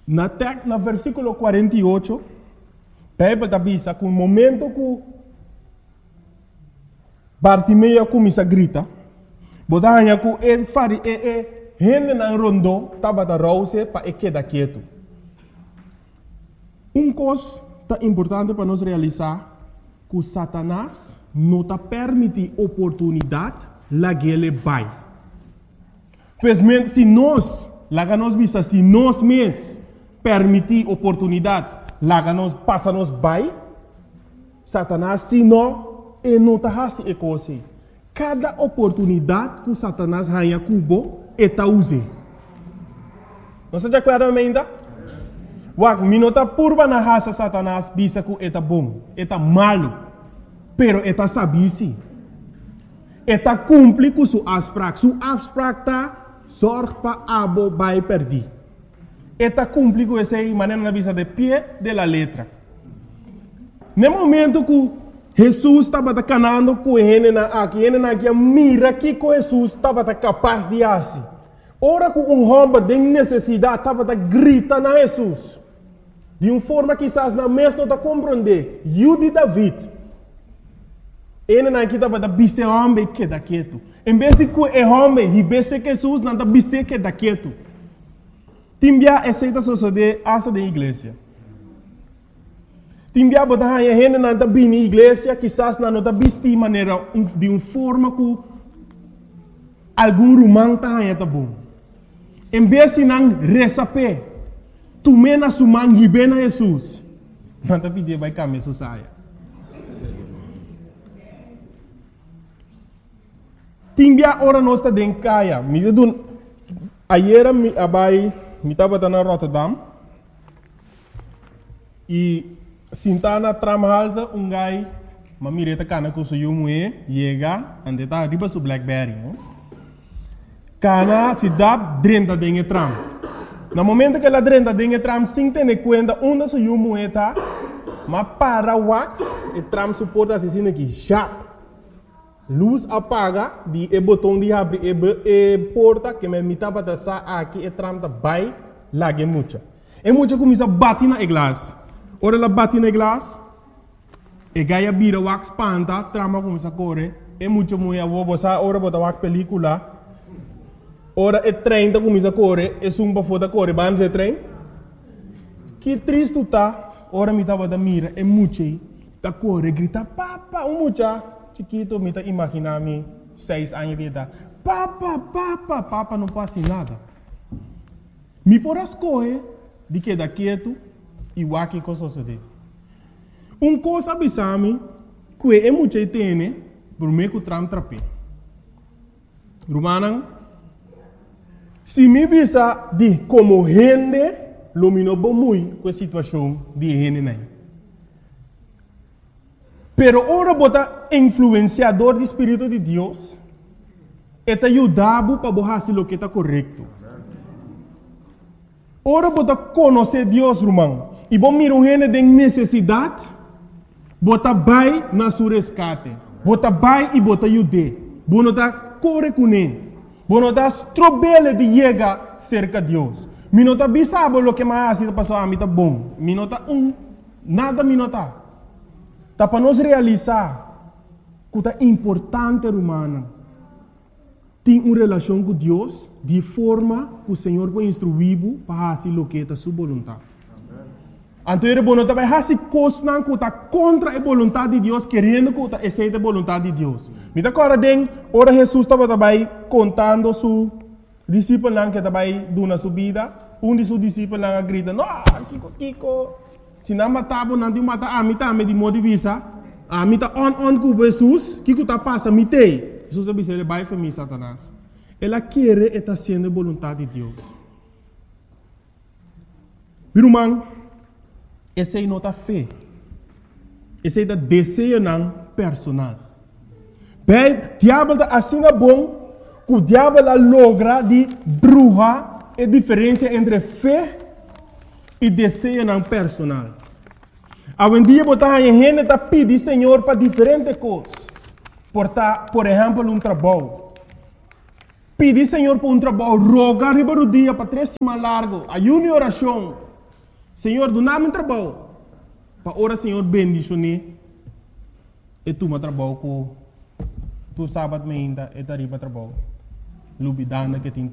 Na versículo 48, Bíblia avisa que o momento que Bartimeu começa a gritar, botanha que ele fari gente na rondo estava da rouse para quedar quieto. Coisa importante para nós realizar que Satanás não está permite oportunidade lá que ele vai. Pois se nós, lá nós visa, se nós mesmos permitir oportunidade, lá nós passa nós vai, Satanás se não está fazendo coisa. Cada oportunidade que Satanás ganha cubo, está usando. Não se acorda ainda? Wag, minota purba na raça Satanás bisa que está bom, está malo, pero está sabisi. Está cumpre com sua abstract. Sua abstract está sorte para abo vai perder. Está cumpre com essa maneira na visa de pé de la letra. No momento que Jesus estava canando com ele aqui, mira que Jesus estava capaz de fazer. Ora que homem de necessidade estava gritando a Jesus. De uma forma que quizás não mesmo não compreender. Eu de David. Ele não estava bise homem que da quieto. Em vez de que o homem e bise Jesus não bise que da quieto. Timbia aceita suceder asa da igreja. Timbia botar a gente não está bem na igreja, quizás não está bise de maneira de uma forma que algum romano está bom. Em vez de não receber tu mena suman hibena Jesus. Manta pide vai caminhar saia. Timbia ora nós está den kaya. Me dun ayer me abai me tava na Rotterdam. E sintana tramalda gai mamireta kana ko suyu mue yega ande ta riba su Blackberry. Kana se dá 30 den tram. No momento que ela drenta dentro tram sem ter conta onde se o moeda, mas para o e tram suporta assim aqui, já. Luz apaga, de botão de abrir e porta que me mitava da sa aqui e tram da vai lá que muita. E muita começa a bater na glass. Ora ela bate na glass, e gaia bira wax panta, trama começa a correr. E muita mulher vou botar ora botar wax película. Ora é trem da começa a correr, é sumba foda correr, vamos é trem. Que triste tá, ora me tava da mira, é muito tá correr, grita papa, mucha, chiquito me tá imaginar me 6 anos de idade, papa não passa nada. Me por as correr, de que da quieto e o aqui com suceder. Coisa abisame, que é muito tem, por meio que o tram trape. Romanan se me bisa de como gente, lumino muito com a situação de gente nem. Pero ora bota influenciador do Espírito de Deus, eta ajudado para fazer o que está correto. Ora bota conhecer Deus, irmão, e bom mira gente de necessidade, bota vai na sua resgate, bota vai e bota ajude, bota corre com ele. Bueno, das trobele de llegar cerca de Deus. Minota bisabo lo que mais está passando a mim tá bom. Minota nada minota. Tá para nós realizar que tá importante humana. Tem uma relação com Deus de forma que o Senhor vai instruir para fazer o que é sua vontade. Então, ele não vai fazer coisas que está contra a vontade de Deus, querendo que está aceita a vontade de Deus. Me dá agora, ora Jesus estava contando seu discípulo que estava dando sua vida. De seus discípulos grita, não, Kiko, se não matava, não te mata, a mim também de modo de vista, a mim está on com Jesus, Kiko está passando, me tem. Jesus disse, ele vai para mim, Satanás. Ela quer estar sendo a vontade de Deus. Meu irmão, essa é a nossa fé. Esse é o desejo personal. Bem, o diabo está assim bom, que o diabo logra de bruxa a diferença entre fé e desejo personal. Hoje em dia, a gente está pedindo Senhor para diferentes coisas. Por exemplo, um trabalho. Pedir Senhor para um trabalho, rogar riba do dia para 3 semanas largo, ayuno e oração. Senhor, do nome trabalho. Para ora, Senhor, bendicionar. E tu me trabalho com tu sábado ainda e tarifa trabalho. Lubidana que tem